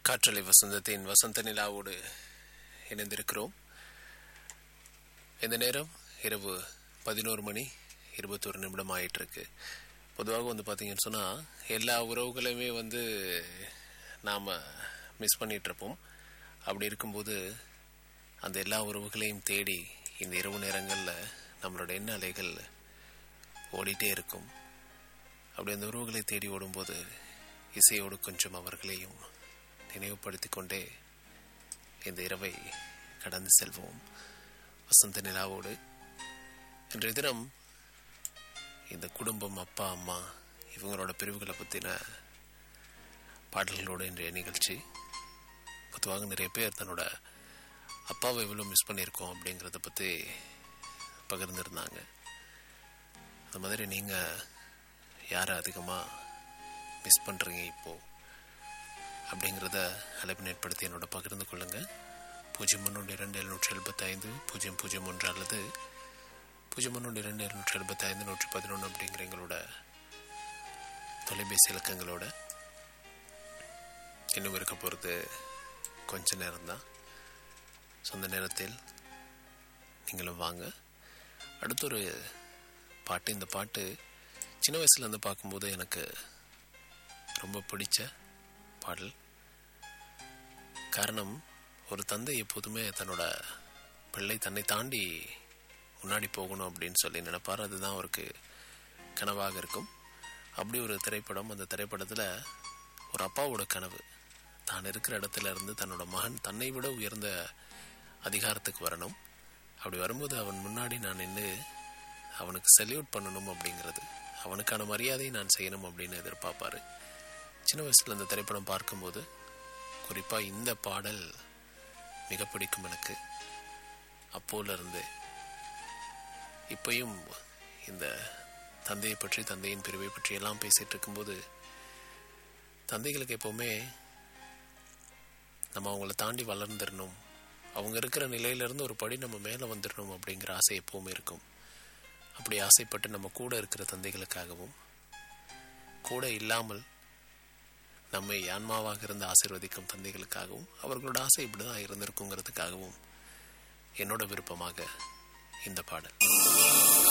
காற்றலை வசந்தத்தின் வசந்த நிலாவோடு இணைந்திருக்கிறோம். இந்த நேரம் இரவு 11:21 ஆயிட்டு இருக்கு. பொதுவாக பார்த்தீங்கன்னு சொன்னால் எல்லா உறவுகளையுமே நாம் மிஸ் பண்ணிட்டு இருப்போம். அப்படி இருக்கும்போது அந்த எல்லா உறவுகளையும் தேடி இந்த இரவு நேரங்களில் நம்மளோட எண்ண அலைகள் ஓடிட்டே இருக்கும். அப்படி அந்த உறவுகளை தேடி ஓடும்போது இசையோடு கொஞ்சம் அவர்களையும் நினைவுபடுத்தி கொண்டே இந்த இரவை கடந்து செல்வோம் வசந்த நிலாவோடு. இன்றைய தினம் இந்த குடும்பம், அப்பா அம்மா இவங்களோட பிரிவுகளை பற்றின பாடல்களோடு இன்றைய நிகழ்ச்சி. பொதுவாக நிறைய பேர் தன்னோட அப்பாவை எவ்வளோ மிஸ் பண்ணியிருக்கோம் அப்படிங்கிறத பற்றி பகிர்ந்துருந்தாங்க. அந்த மாதிரி நீங்கள் யாரை அதிகமாக மிஸ் பண்ணுறீங்க இப்போது அப்படிங்கிறத அழைப்பு ஏற்படுத்தி என்னோட பகிர்ந்து கொள்ளுங்கள். 0322775 அல்லது 0322775 அப்படிங்கிற எங்களோட தொலைபேசி இலக்கங்களோட. இன்னும் இருக்க போகிறது கொஞ்ச நேரம்தான். சொந்த நேரத்தில் நீங்களும் வாங்க. அடுத்த ஒரு பாட்டு. இந்த பாட்டு சின்ன வயசுலேருந்து பார்க்கும்போது எனக்கு ரொம்ப பிடிச்ச பாடல். காரணம், ஒரு தந்தை எப்போதுமே தன்னோட பிள்ளை தன்னை தாண்டி முன்னாடி போகணும் அப்படின்னு சொல்லி நினைப்பார். அதுதான் அவருக்கு கனவாக இருக்கும். அப்படி ஒரு திரைப்படம். அந்த திரைப்படத்தில் ஒரு அப்பாவோட கனவு தான் இருக்கிற இடத்துல இருந்து தன்னோட மகன் தன்னை விட உயர்ந்த அதிகாரத்துக்கு வரணும். அப்படி வரும்போது அவன் முன்னாடி நான் நின்று அவனுக்கு சல்யூட் பண்ணணும் அப்படிங்கிறது, அவனுக்கான மரியாதையை நான் செய்யணும் அப்படின்னு எதிர்பார்ப்பார். சின்ன வயசில் அந்த திரைப்படம் பார்க்கும்போது குறிப்பாக இந்த பாடல் மிக பிடிக்கும் எனக்கு. அப்போலேருந்து இப்பையும் இந்த தந்தையை பற்றி, தந்தையின் பிரிவை பற்றி எல்லாம் பேசிகிட்டு இருக்கும்போது தந்தைகளுக்கு எப்போவுமே நம்ம அவங்கள தாண்டி வளர்ந்துடணும், அவங்க இருக்கிற நிலையிலேருந்து ஒரு படி நம்ம மேலே வந்துடணும் அப்படிங்கிற ஆசை எப்போவுமே இருக்கும். அப்படி ஆசைப்பட்டு நம்ம கூட இருக்கிற தந்தைகளுக்காகவும், கூட இல்லாமல் நம்மை ஆன்மாவாக இருந்து ஆசீர்வதிக்கும் தந்தைகளுக்காகவும், அவர்களோட ஆசை இப்படி தான் இருந்திருக்குங்கிறதுக்காகவும் என்னோட விருப்பமாக இந்த பாடல்.